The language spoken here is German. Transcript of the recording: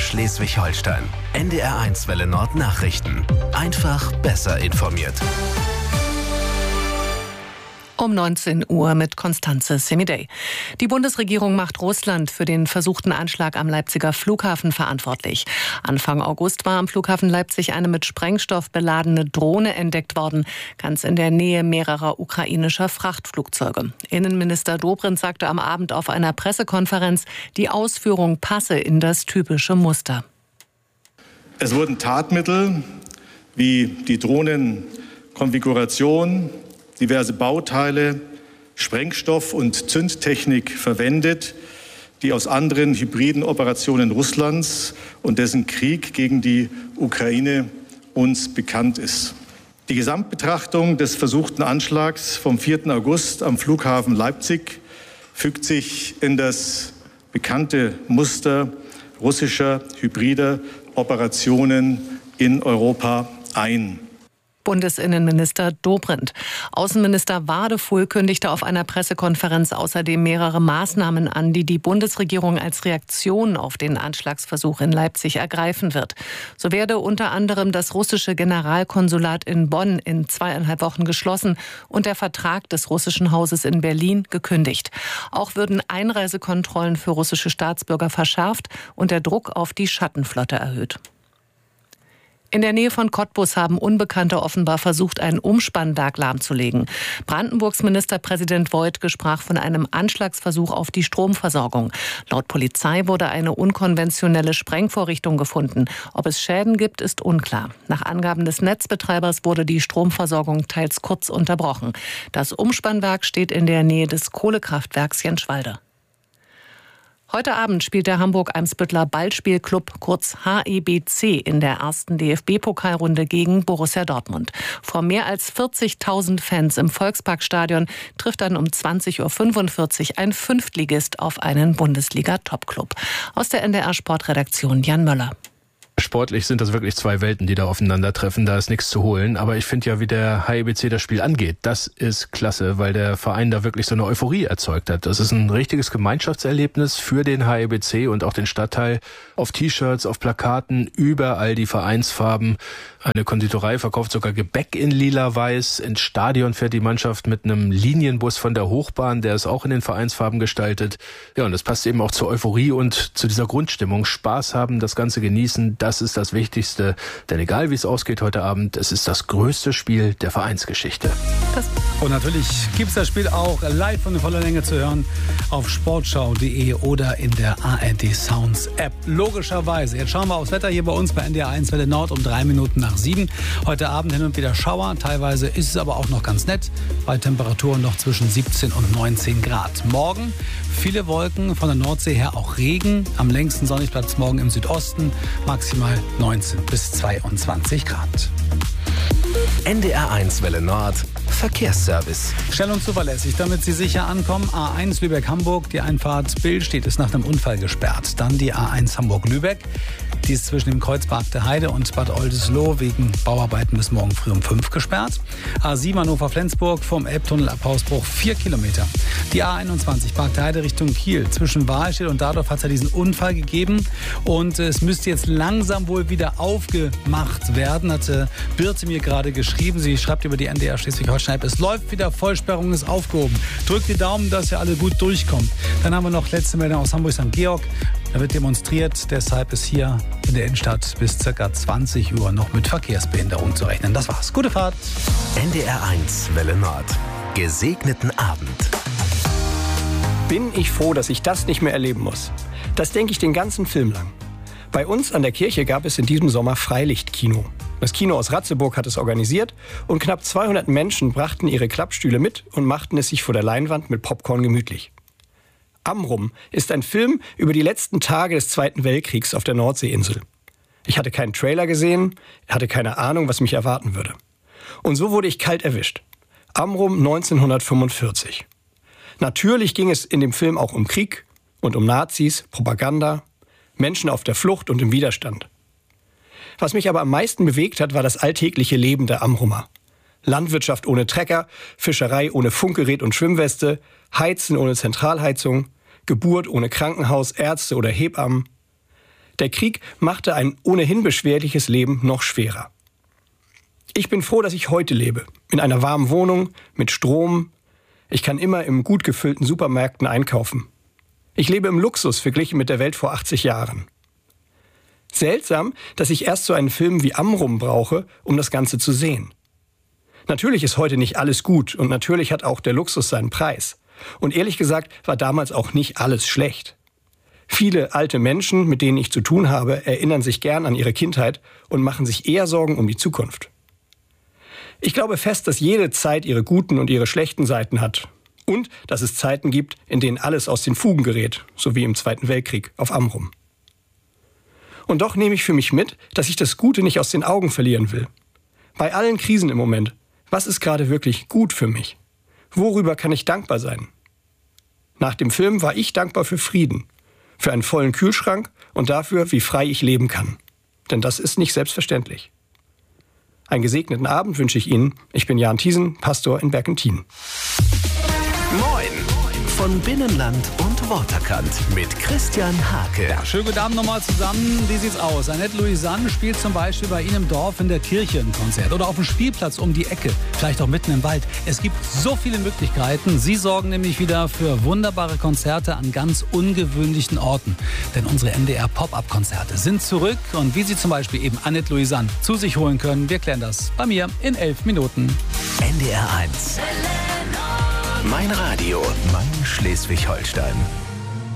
Schleswig-Holstein. NDR1 Welle Nord Nachrichten. Einfach besser informiert. Um 19 Uhr mit Constanze Semidey. Die Bundesregierung macht Russland für den versuchten Anschlag am Leipziger Flughafen verantwortlich. Anfang August war am Flughafen Leipzig eine mit Sprengstoff beladene Drohne entdeckt worden, ganz in der Nähe mehrerer ukrainischer Frachtflugzeuge. Innenminister Dobrindt sagte am Abend auf einer Pressekonferenz, die Ausführung passe in das typische Muster. Es wurden Tatmittel wie die Drohnenkonfiguration, diverse Bauteile, Sprengstoff und Zündtechnik verwendet, die aus anderen hybriden Operationen Russlands und dessen Krieg gegen die Ukraine uns bekannt ist. Die Gesamtbetrachtung des versuchten Anschlags vom 4. August am Flughafen Leipzig fügt sich in das bekannte Muster russischer hybrider Operationen in Europa ein. Bundesinnenminister Dobrindt. Außenminister Wadefuhl kündigte auf einer Pressekonferenz außerdem mehrere Maßnahmen an, die die Bundesregierung als Reaktion auf den Anschlagsversuch in Leipzig ergreifen wird. So werde unter anderem das russische Generalkonsulat in Bonn in 2,5 Wochen geschlossen und der Vertrag des russischen Hauses in Berlin gekündigt. Auch würden Einreisekontrollen für russische Staatsbürger verschärft und der Druck auf die Schattenflotte erhöht. In der Nähe von Cottbus haben Unbekannte offenbar versucht, ein Umspannwerk lahmzulegen. Brandenburgs Ministerpräsident Woidke sprach von einem Anschlagsversuch auf die Stromversorgung. Laut Polizei wurde eine unkonventionelle Sprengvorrichtung gefunden. Ob es Schäden gibt, ist unklar. Nach Angaben des Netzbetreibers wurde die Stromversorgung teils kurz unterbrochen. Das Umspannwerk steht in der Nähe des Kohlekraftwerks Jenschwalde. Heute Abend spielt der Hamburg-Eimsbütteler Ballspielclub, kurz HEBC, in der ersten DFB-Pokalrunde gegen Borussia Dortmund. Vor mehr als 40.000 Fans im Volksparkstadion trifft dann um 20.45 Uhr ein Fünftligist auf einen Bundesliga-Topclub. Aus der NDR-Sportredaktion Jan Möller. Sportlich sind das wirklich zwei Welten, die da aufeinandertreffen. Da ist nichts zu holen. Aber ich finde ja, wie der HEBC das Spiel angeht, das ist klasse, weil der Verein da wirklich so eine Euphorie erzeugt hat. Das ist ein richtiges Gemeinschaftserlebnis für den HEBC und auch den Stadtteil. Auf T-Shirts, auf Plakaten, überall die Vereinsfarben. Eine Konditorei verkauft sogar Gebäck in lila-weiß. Ins Stadion fährt die Mannschaft mit einem Linienbus von der Hochbahn, der ist auch in den Vereinsfarben gestaltet. Ja, und das passt eben auch zur Euphorie und zu dieser Grundstimmung. Spaß haben, das Ganze genießen, das ist das Wichtigste. Denn egal wie es ausgeht heute Abend, es ist das größte Spiel der Vereinsgeschichte. Und natürlich gibt es das Spiel auch live und in voller Länge zu hören auf sportschau.de oder in der ARD Sounds App. Logischerweise. Jetzt schauen wir aufs Wetter hier bei uns bei NDR1 Welle Nord um 6:03. Heute Abend hin und wieder Schauer. Teilweise ist es aber auch noch ganz nett. Bei Temperaturen noch zwischen 17 und 19 Grad. Morgen viele Wolken, von der Nordsee her auch Regen. Am längsten sonnig bleibt es morgen im Südosten. Maximal 19 bis 22 Grad. NDR1 Welle Nord Verkehrsservice. Schnell und zuverlässig, damit Sie sicher ankommen. A1 Lübeck-Hamburg, die Einfahrt Billstedt ist nach einem Unfall gesperrt. Dann die A1 Hamburg-Lübeck. Die ist zwischen dem Kreuz Bargte Heide und Bad Oldesloe wegen Bauarbeiten bis morgen früh um 5 gesperrt. A7 Hannover-Flensburg vom Elbtunnel ab Hausbruch 4 Kilometer. Die A21 Bargte Heide Richtung Kiel. Zwischen Wahlstedt und Dardorf hat es ja diesen Unfall gegeben. Und es müsste jetzt langsam wohl wieder aufgemacht werden, hatte Birte mir gerade geschrieben. Sie schreibt über die NDR Schleswig-Holstein-App, es läuft wieder, Vollsperrung ist aufgehoben. Drückt die Daumen, dass ihr alle gut durchkommt. Dann haben wir noch letzte Meldung aus Hamburg-St. Georg. Da wird demonstriert, deshalb ist hier in der Innenstadt bis ca. 20 Uhr noch mit Verkehrsbehinderung zu rechnen. Das war's. Gute Fahrt. NDR1 Welle Nord. Gesegneten Abend. Bin ich froh, dass ich das nicht mehr erleben muss. Das denke ich den ganzen Film lang. Bei uns an der Kirche gab es in diesem Sommer Freilichtkino. Das Kino aus Ratzeburg hat es organisiert und knapp 200 Menschen brachten ihre Klappstühle mit und machten es sich vor der Leinwand mit Popcorn gemütlich. Amrum ist ein Film über die letzten Tage des Zweiten Weltkriegs auf der Nordseeinsel. Ich hatte keinen Trailer gesehen, hatte keine Ahnung, was mich erwarten würde. Und so wurde ich kalt erwischt. Amrum 1945. Natürlich ging es in dem Film auch um Krieg und um Nazis, Propaganda, Menschen auf der Flucht und im Widerstand. Was mich aber am meisten bewegt hat, war das alltägliche Leben der Amrumer. Landwirtschaft ohne Trecker, Fischerei ohne Funkgerät und Schwimmweste, Heizen ohne Zentralheizung, Geburt ohne Krankenhaus, Ärzte oder Hebammen. Der Krieg machte ein ohnehin beschwerliches Leben noch schwerer. Ich bin froh, dass ich heute lebe. In einer warmen Wohnung, mit Strom. Ich kann immer im gut gefüllten Supermärkten einkaufen. Ich lebe im Luxus verglichen mit der Welt vor 80 Jahren. Seltsam, dass ich erst so einen Film wie Amrum brauche, um das Ganze zu sehen. Natürlich ist heute nicht alles gut und natürlich hat auch der Luxus seinen Preis. Und ehrlich gesagt war damals auch nicht alles schlecht. Viele alte Menschen, mit denen ich zu tun habe, erinnern sich gern an ihre Kindheit und machen sich eher Sorgen um die Zukunft. Ich glaube fest, dass jede Zeit ihre guten und ihre schlechten Seiten hat. Und dass es Zeiten gibt, in denen alles aus den Fugen gerät, so wie im Zweiten Weltkrieg auf Amrum. Und doch nehme ich für mich mit, dass ich das Gute nicht aus den Augen verlieren will. Bei allen Krisen im Moment, was ist gerade wirklich gut für mich? Worüber kann ich dankbar sein? Nach dem Film war ich dankbar für Frieden, für einen vollen Kühlschrank und dafür, wie frei ich leben kann. Denn das ist nicht selbstverständlich. Einen gesegneten Abend wünsche ich Ihnen. Ich bin Jan Thiesen, Pastor in Berkenthin. Moin! Von Binnenland und Waterkant mit Christian Hake. Ja, schönen guten Abend nochmal zusammen. Wie sieht's aus? Annette Louisanne spielt zum Beispiel bei Ihnen im Dorf in der Kirche ein Konzert oder auf dem Spielplatz um die Ecke, vielleicht auch mitten im Wald. Es gibt so viele Möglichkeiten. Sie sorgen nämlich wieder für wunderbare Konzerte an ganz ungewöhnlichen Orten. Denn unsere NDR Pop-Up-Konzerte sind zurück und wie Sie zum Beispiel eben Annette Louisanne zu sich holen können, wir klären das bei mir in 11 Minuten. NDR 1. Mein Radio, mein Schleswig-Holstein.